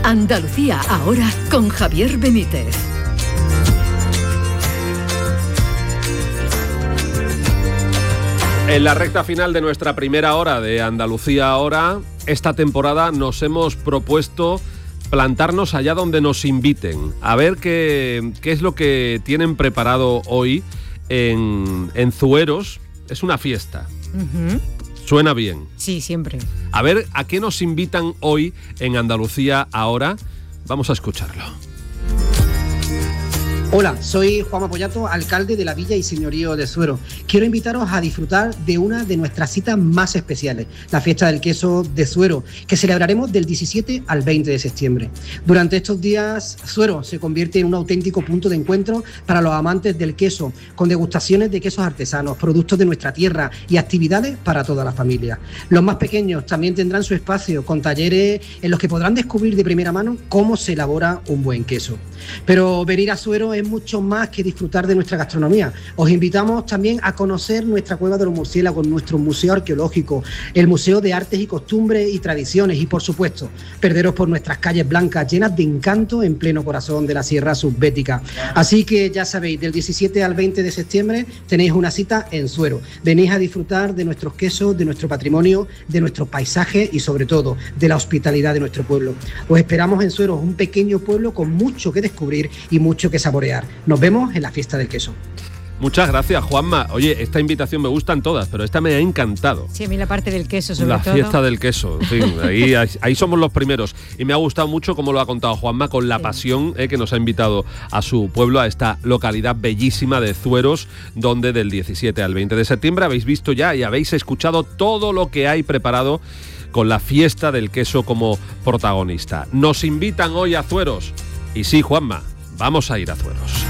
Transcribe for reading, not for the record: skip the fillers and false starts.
Andalucía ahora con Javier Benítez. En la recta final de nuestra primera hora de Andalucía ahora, esta temporada nos hemos propuesto plantarnos allá donde nos inviten, a ver qué es lo que tienen preparado hoy en Zueros. Es una fiesta. Uh-huh. Suena bien. Sí, siempre. A ver a qué nos invitan hoy en Andalucía ahora. Vamos a escucharlo. Hola, soy Juanma Pollato, alcalde de la Villa y Señorío de Zuero. Quiero invitaros a disfrutar de una de nuestras citas más especiales, la Fiesta del Queso de Zuero, que celebraremos del 17 al 20 de septiembre. Durante estos días, Zuero se convierte en un auténtico punto de encuentro para los amantes del queso, con degustaciones de quesos artesanos, productos de nuestra tierra y actividades para toda la familia. Los más pequeños también tendrán su espacio, con talleres en los que podrán descubrir de primera mano cómo se elabora un buen queso. Pero venir a Zuero es mucho más que disfrutar de nuestra gastronomía. Os invitamos también a conocer nuestra Cueva de los Murciélagos, nuestro museo arqueológico, el Museo de Artes y Costumbres y Tradiciones y, por supuesto, perderos por nuestras calles blancas llenas de encanto en pleno corazón de la Sierra Subbética. Así que ya sabéis, del 17 al 20 de septiembre tenéis una cita en Zuero. Venís a disfrutar de nuestros quesos, de nuestro patrimonio, de nuestros paisajes y, sobre todo, de la hospitalidad de nuestro pueblo. Os esperamos en Zuero, un pequeño pueblo con mucho que descubrir y mucho que saborear. Nos vemos en la Fiesta del Queso. Muchas gracias, Juanma. Oye, esta invitación me gustan todas, pero esta me ha encantado. Sí, a mí la parte del queso, sobre todo. La Fiesta del Queso, en fin, ahí somos los primeros. Y me ha gustado mucho cómo lo ha contado Juanma, con la pasión que nos ha invitado a su pueblo, a esta localidad bellísima de Zueros, donde del 17 al 20 de septiembre habéis visto ya y habéis escuchado todo lo que hay preparado con la Fiesta del Queso como protagonista. Nos invitan hoy a Zueros. Y sí, Juanma, vamos a ir a Zueros.